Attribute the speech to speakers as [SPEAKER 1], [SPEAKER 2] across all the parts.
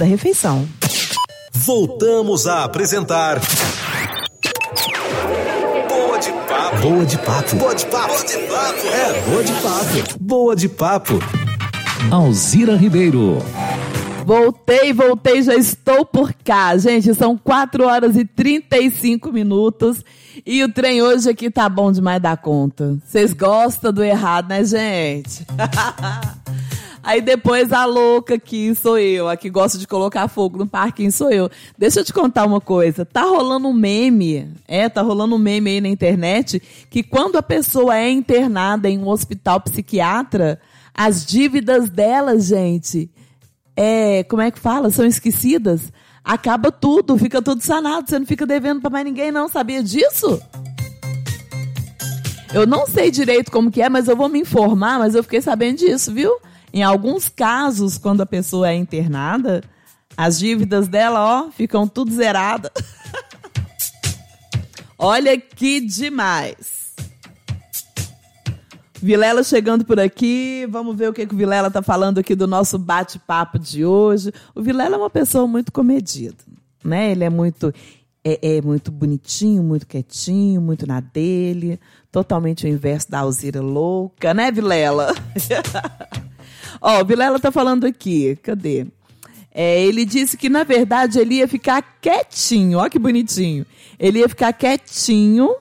[SPEAKER 1] da refeição.
[SPEAKER 2] Voltamos a apresentar Boa de Papo. Boa de Papo. Boa de Papo. Boa de Papo. Boa de Papo.
[SPEAKER 3] Alzira Ribeiro.
[SPEAKER 1] Voltei, já estou por cá. Gente, são 4h35 e o trem hoje aqui tá bom demais da conta. Vocês gostam do errado, né, gente? Aí depois a louca aqui sou eu, a que gosta de colocar fogo no parquinho sou eu. Deixa eu te contar uma coisa, tá rolando um meme aí na internet, que quando a pessoa é internada em um hospital psiquiatra, as dívidas dela, gente, como é que fala? São esquecidas. Acaba tudo, fica tudo sanado, você não fica devendo pra mais ninguém não, sabia disso? Eu não sei direito como que é, mas eu vou me informar, mas eu fiquei sabendo disso, viu? Em alguns casos, quando a pessoa é internada, as dívidas dela, ficam tudo zeradas. Olha que demais. Vilela chegando por aqui, vamos ver o que o Vilela está falando aqui do nosso bate-papo de hoje. O Vilela é uma pessoa muito comedida, né? Ele é muito bonitinho, muito quietinho, muito na dele, totalmente o inverso da Alzira louca, né, Vilela? Ó, o Vilela está falando aqui, cadê? Ele disse que, na verdade, ele ia ficar quietinho, ó que bonitinho. Ele ia ficar quietinho.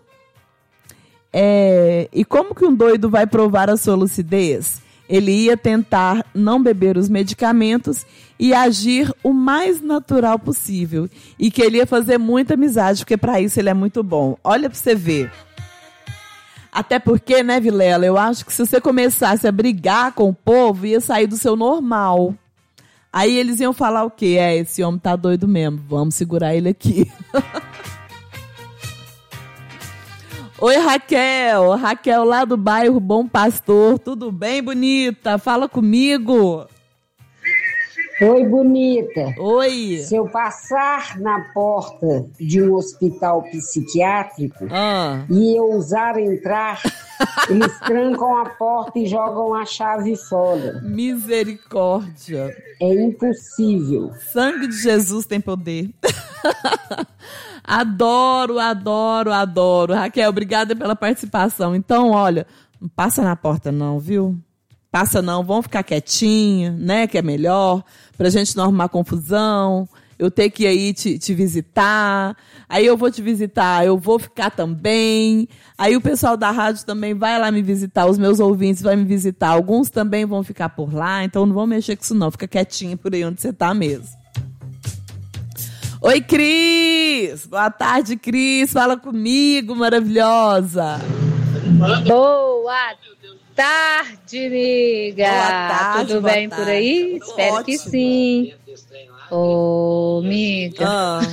[SPEAKER 1] E como que um doido vai provar a sua lucidez? Ele ia tentar não beber os medicamentos e agir o mais natural possível. E que ele ia fazer muita amizade, porque para isso ele é muito bom. Olha para você ver. Até porque, né, Vilela, eu acho que se você começasse a brigar com o povo, ia sair do seu normal. Aí eles iam falar o quê? Esse homem tá doido mesmo, vamos segurar ele aqui. Oi, Raquel. Raquel lá do bairro Bom Pastor. Tudo bem, bonita? Fala comigo.
[SPEAKER 4] Oi, bonita.
[SPEAKER 1] Oi.
[SPEAKER 4] Se eu passar na porta de um hospital psiquiátrico e eu ousar entrar, eles trancam a porta e jogam a chave fora.
[SPEAKER 1] Misericórdia.
[SPEAKER 4] É impossível.
[SPEAKER 1] Sangue de Jesus tem poder. Adoro. Raquel, obrigada pela participação. Então, olha, não passa na porta não, viu? Passa não, vamos ficar quietinho, né, que é melhor, pra gente não arrumar confusão. Eu ter que ir aí te visitar, aí eu vou te visitar, eu vou ficar também. Aí o pessoal da rádio também vai lá me visitar, os meus ouvintes vão me visitar, alguns também vão ficar por lá, então não vão mexer com isso não, fica quietinho por aí onde você tá mesmo. Oi, Cris! Boa tarde, Cris. Fala comigo, maravilhosa.
[SPEAKER 5] Boa tarde, amiga.
[SPEAKER 1] Boa tarde,
[SPEAKER 5] tudo bem por aí? Espero
[SPEAKER 1] ótimo.
[SPEAKER 5] que sim. Ô, amiga.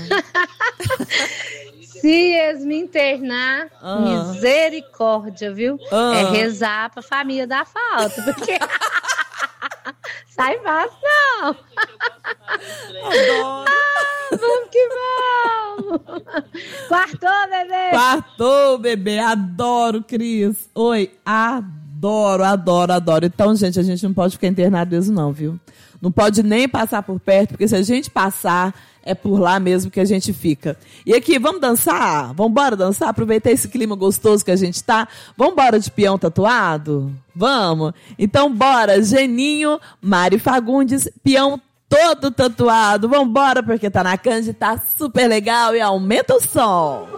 [SPEAKER 5] Se eles me internar, misericórdia, viu? É rezar pra família dar falta, porque... Sai fácil, não.
[SPEAKER 1] Adoro.
[SPEAKER 5] Vamos que vamos. Quartou, bebê.
[SPEAKER 1] Quartou, bebê. Adoro, Cris. Oi, adoro. Então, gente, a gente não pode ficar internado mesmo não, viu? Não pode nem passar por perto, porque se a gente passar, é por lá mesmo que a gente fica. E aqui, vamos dançar? Vamos embora dançar? Aproveitar esse clima gostoso que a gente tá? Vamos embora de peão tatuado? Vamos? Então, bora. Geninho, Mari Fagundes, peão todo tatuado. Vamos embora, porque tá na Cândido, tá super legal e aumenta o som.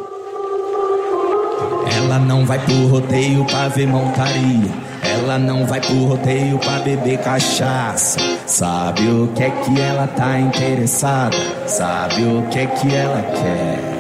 [SPEAKER 6] Ela não vai pro rodeio pra ver montaria. Ela não vai pro rodeio pra beber cachaça. Sabe o que é que ela tá interessada? Sabe o que é que ela quer?